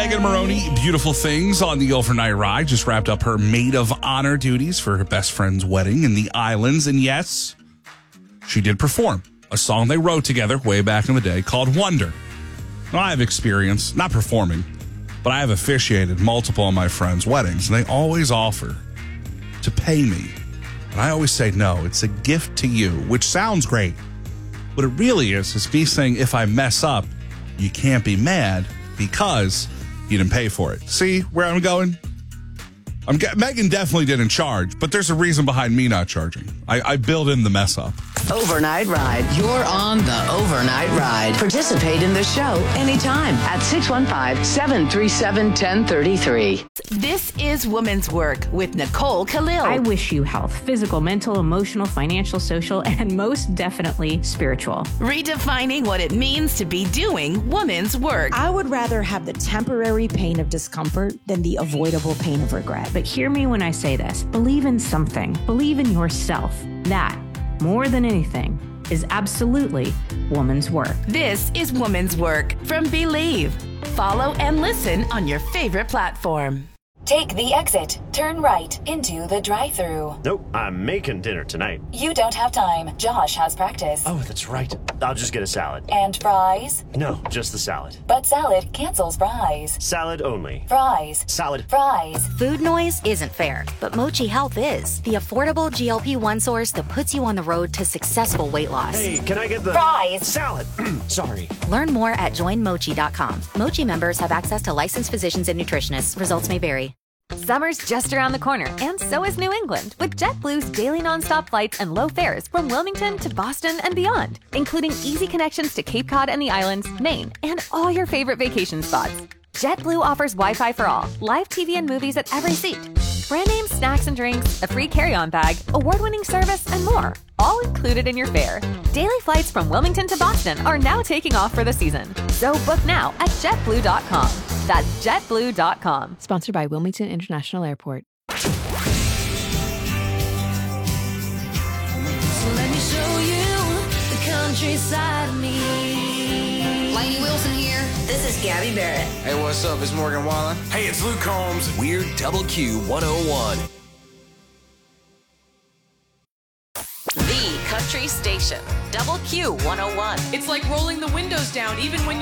Megan Maroney, Beautiful Things on the overnight ride. Just wrapped up her maid of honor duties for her best friend's wedding in the islands. And yes, she did perform a song they wrote together way back in the day called Wonder. Now, I have experience, not performing, but I have officiated multiple of my friends' weddings, and they always offer to pay me. And I always say, no, it's a gift to you, which sounds great. What it really is me saying, if I mess up, you can't be mad because you didn't pay for it. See where I'm going? Megan definitely didn't charge, but there's a reason behind me not charging. I build in the mess up. Overnight Ride. You're on the Overnight Ride. Participate in the show anytime at 615-737-1033. This is Woman's Work with Nicole Khalil. I wish you health, physical, mental, emotional, financial, social, and most definitely spiritual. Redefining what it means to be doing woman's work. I would rather have the temporary pain of discomfort than the avoidable pain of regret. But hear me when I say this. Believe in something. Believe in yourself. That, more than anything, is absolutely woman's work. This is Woman's Work from Believe. Follow and listen on your favorite platform. Take the exit. Turn right into the drive-thru. Nope, I'm making dinner tonight. You don't have time. Josh has practice. Oh, that's right. I'll just get a salad. And fries? No, just the salad. But salad cancels fries. Salad only. Fries. Salad. Fries. Food noise isn't fair, but Mochi Health is. The affordable GLP-1 source that puts you on the road to successful weight loss. Hey, can I get the fries? Salad. Sorry. Learn more at joinmochi.com. Mochi members have access to licensed physicians and nutritionists. Results may vary. Summer's just around the corner, and so is New England, with JetBlue's daily nonstop flights and low fares from Wilmington to Boston and beyond, including easy connections to Cape Cod and the islands, Maine, and all your favorite vacation spots. JetBlue offers Wi-Fi for all, live TV and movies at every seat, brand name snacks and drinks, a free carry-on bag, award-winning service, and more, all included in your fare. Daily flights from Wilmington to Boston are now taking off for the season, so book now at JetBlue.com. That's JetBlue.com. Sponsored by Wilmington International Airport. So let me show you the countryside of me. Lainey Wilson here. This is Gabby Barrett. Hey, what's up? It's Morgan Wallen. Hey, it's Luke Combs. We're Double Q 101. The Country Station. Double Q 101. It's like rolling the windows down even when